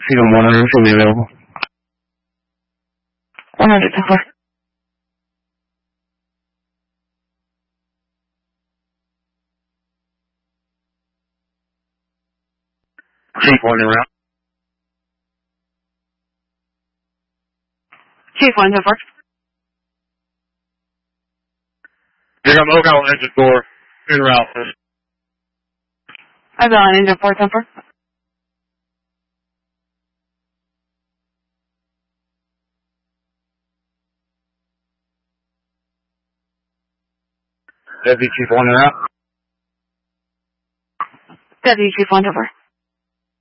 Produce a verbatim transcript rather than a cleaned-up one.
Freedom one hundred fully available. one hundred, ten four. Chief one en route. Chief one, ten four. Here come Oak Island engine four en route. I've got an engine four, ten four. Deputy Chief one en route. Deputy Chief one, ten four.